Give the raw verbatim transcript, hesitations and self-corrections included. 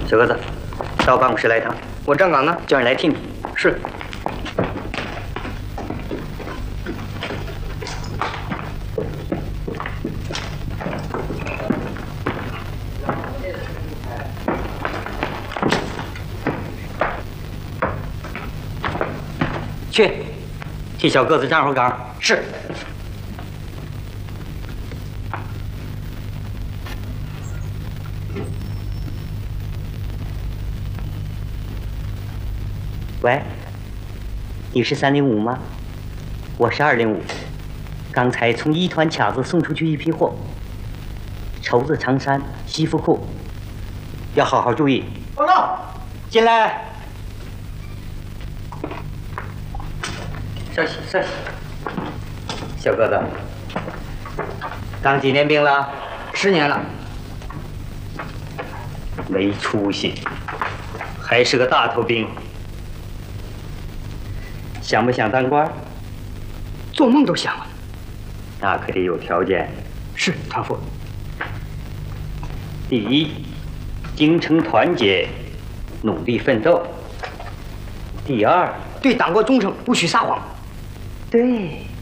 小个子，到办公室来一趟。 我站岗呢， 叫你来听。 是。 去，替小个子站会儿岗。 是。 喂，你是三零五吗？我是二零五。刚才从一团卡子送出去一批货，绸子长衫、西服裤，要好好注意。 报告。 进来。稍息，稍息。小个子，当几年兵了？ 十年了。 没出息，还是个大头兵。想不想当官？ 做梦都想了。 那可得有条件。 是，团副。 第一，精诚团结，努力奋斗。第二， 对党国忠诚，不许撒谎。 对。